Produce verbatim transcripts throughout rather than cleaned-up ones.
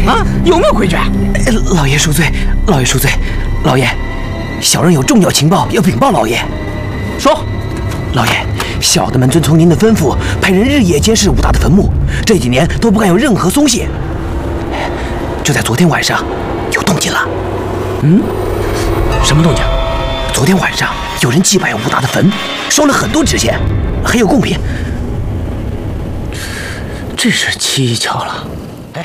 啊，有没有规矩？ 老爷恕罪，老爷恕罪，老爷，小人有重要情报要禀报老爷。 说， 老爷，小的们遵从您的吩咐，派人日夜监视武大的坟墓，这几年都不敢有任何松懈。就在昨天晚上，有动静了。 嗯，什么动静？ 昨天晚上有人祭拜武大的坟，烧了很多纸钱，还有贡品。 这是蹊跷了。哎，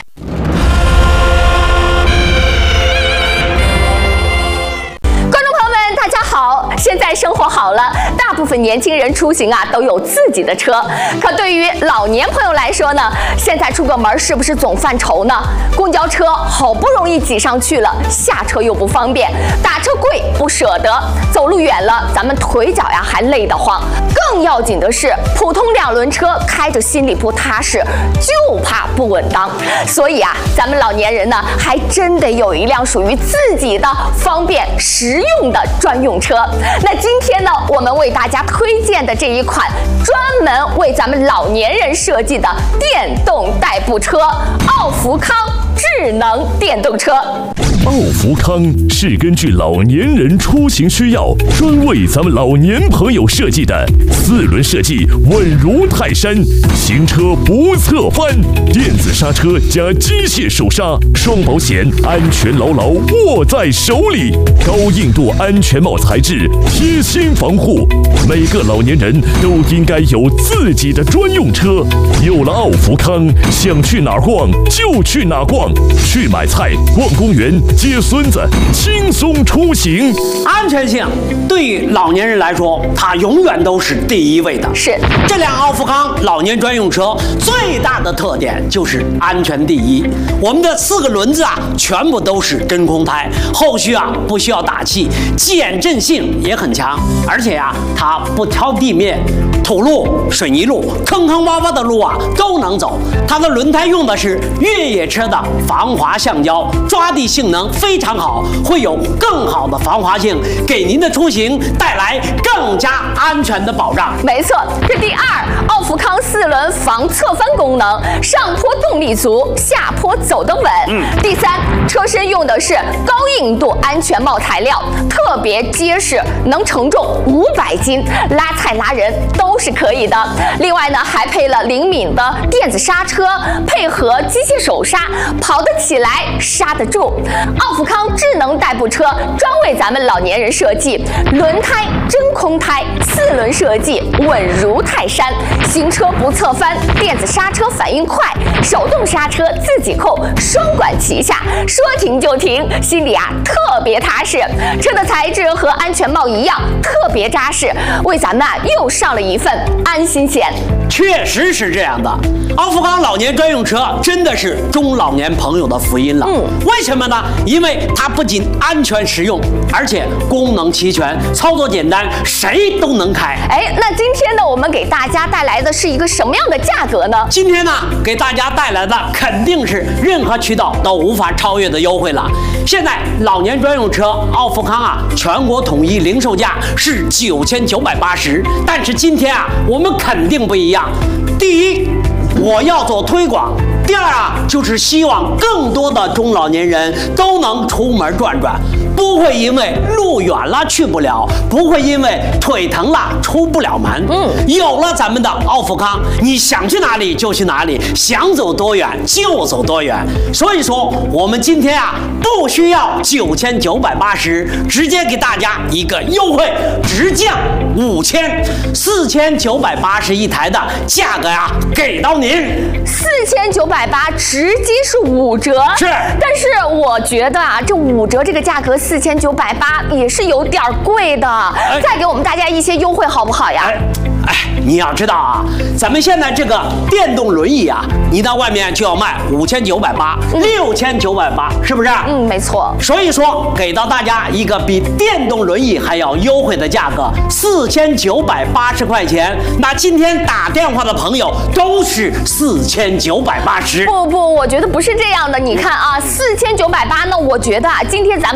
观众朋友们，大家好！现在生活好了，大部分年轻人出行啊都有自己的车，可对于老年朋友来说呢，现在出个门是不是总犯愁呢？公交车好不容易挤上去了，下车又不方便，打车贵不舍得，走路远了咱们腿脚呀还累得慌。更要紧的是，普通两轮车开着心里不踏实，就怕不稳当。所以啊，咱们老年人呢，还真得有一辆属于自己的方便实用的专用车。那今天呢，我们为大家推荐的这一款专门为咱们老年人设计的电动代步车——奥福康智能电动车。 奥福康是根据老年人出行需要，专为咱们老年朋友设计的，四轮设计稳如泰山，行车不侧翻，电子刹车加机械手刹，双保险，安全牢牢握在手里，高硬度安全帽材质，贴心防护，每个老年人都应该有自己的专用车。有了奥福康，想去哪儿逛就去哪儿逛，去买菜、逛公园、接孙子，轻松出行。 安全性对于老年人来说，它永远都是第一位的。 是这辆奥福康老年专用车最大的特点就是安全第一。我们的四个轮子啊，全部都是真空胎，后续啊不需要打气，减震性也很强，而且啊它不挑地面。土路、水泥路、坑坑洼洼的路啊都能走。它的轮胎用的是越野车的防滑橡胶，抓地性能非常好，会有更好的防滑性，给您的出行带来更加安全的保障。 没错，这第二，奥福康四轮防侧翻功能，上坡动力足，下坡走得稳。嗯。第三，车身用的是高硬度安全帽材料，特别结实，能承重五百斤，拉菜拉人都是可以的。另外呢，还配了灵敏的电子刹车，配合机械手刹，跑得起来，刹得住。奥福康智能代步车专为咱们老年人设计，轮胎真空胎，四轮设计稳如泰山，行车不侧翻，电子刹车反应快，手动刹车自己扣，双管齐下，说停就停，心里啊特别踏实。车的材质和安全帽一样，特别扎实，为咱们啊又上了一份安心险。 确实是这样的，奥福康老年专用车真的是中老年朋友的福音了。嗯，为什么呢？因为它不仅安全实用，而且功能齐全，操作简单，谁都能开。 哎，那今天呢，我们给大家带来的是一个什么样的价格呢？ 今天呢，给大家带来的肯定是任何渠道都无法超越的优惠了。现在老年专用车奥福康啊，全国统一零售价是九千九百八十，但是今天啊，我们肯定不一样。第一，我要做推广；第二啊，就是希望更多的中老年人都能出门转转，不会因为路远了去不了，不会因为腿疼了出不了门。嗯，有了咱们的奥福康，你想去哪里就去哪里，想走多远就走多远。所以说，我们今天啊，不需要九千九百八十，直接给大家一个优惠，直降五千，四千九百八十一台的价格呀、啊，给到您四千九百八，直接是五折。 是， 但是我觉得啊，这五折这个价格四千九百八也是有点贵的，哎、再给我们大家一些优惠好不好呀？ 哎哎，你要知道啊，咱们现在这个电动轮椅啊，你到外面就要卖五千九百八、六千九百八，是不是？ 嗯，没错。 所以说，给到大家一个比电动轮椅还要优惠的价格，四千九百八十块钱。那今天打电话的朋友都是四千九百八十。 不不，我觉得不是这样的。你看啊，四千九百八呢，我觉得啊，今天咱们。